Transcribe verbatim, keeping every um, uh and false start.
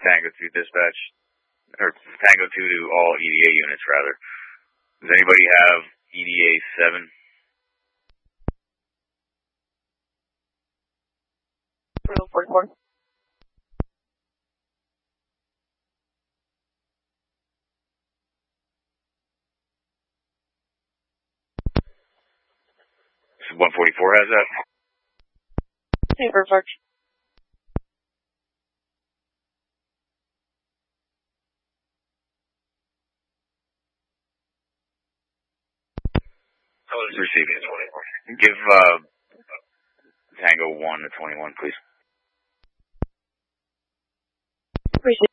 Tango two dispatch, or Tango two to all E D A units, rather. Does anybody have E D A seven? forty-four. one forty-four has that? Paper search. Receiving twenty-one. Give uh, Tango one to twenty-one, please. Appreciate it.